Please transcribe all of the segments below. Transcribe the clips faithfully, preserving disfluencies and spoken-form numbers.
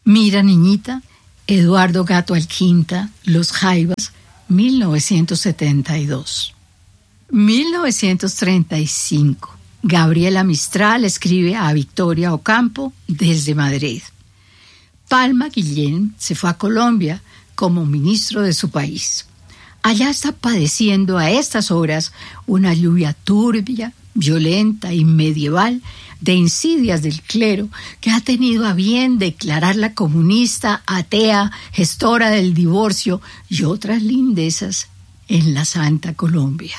Mira niñita, Eduardo Gato Alquinta, Los Jaivas, mil novecientos setenta y dos. mil novecientos treinta y cinco. Gabriela Mistral escribe a Victoria Ocampo desde Madrid. Palma Guillén se fue a Colombia como ministro de su país. Allá está padeciendo a estas horas una lluvia turbia, violenta y medieval de insidias del clero que ha tenido a bien declararla comunista, atea, gestora del divorcio y otras lindezas en la Santa Colombia.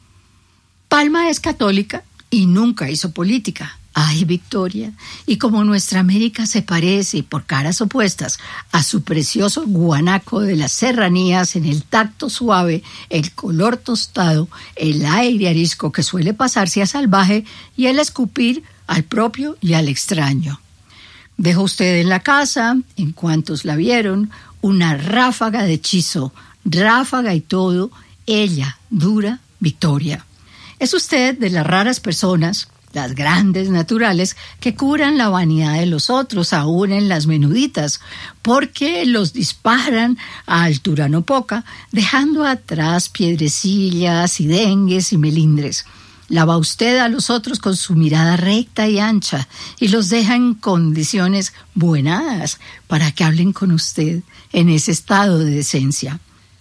Palma es católica y nunca hizo política. Ay, Victoria, y como nuestra América se parece, por caras opuestas, a su precioso guanaco de las serranías en el tacto suave, el color tostado, el aire arisco que suele pasarse a salvaje y el escupir al propio y al extraño. Dejó usted en la casa, en cuantos la vieron, una ráfaga de hechizo, ráfaga y todo, ella, dura, Victoria. Es usted de las raras personas, las grandes naturales, que curan la vanidad de los otros, aún en las menuditas, porque los disparan a altura no poca, dejando atrás piedrecillas y dengues y melindres. Lava usted a los otros con su mirada recta y ancha y los deja en condiciones buenadas para que hablen con usted en ese estado de decencia.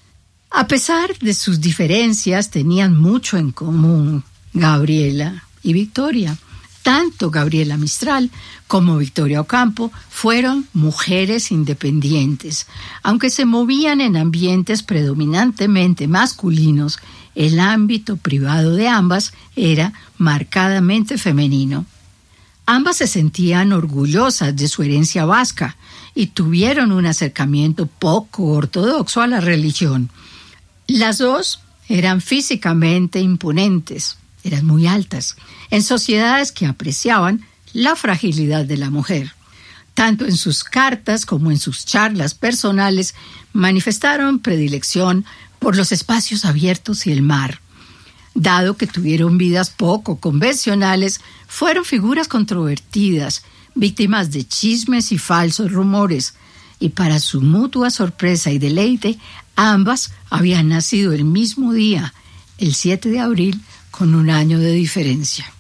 A pesar de sus diferencias, tenían mucho en común Gabriela y Victoria. Tanto Gabriela Mistral como Victoria Ocampo fueron mujeres independientes. Aunque se movían en ambientes predominantemente masculinos, el ámbito privado de ambas era marcadamente femenino. Ambas se sentían orgullosas de su herencia vasca y tuvieron un acercamiento poco ortodoxo a la religión. Las dos eran físicamente imponentes. Eran muy altas, en sociedades que apreciaban la fragilidad de la mujer. Tanto en sus cartas como en sus charlas personales manifestaron predilección por los espacios abiertos y el mar. Dado que tuvieron vidas poco convencionales, fueron figuras controvertidas, víctimas de chismes y falsos rumores, y para su mutua sorpresa y deleite, ambas habían nacido el mismo día, el siete de abril, con un año de diferencia.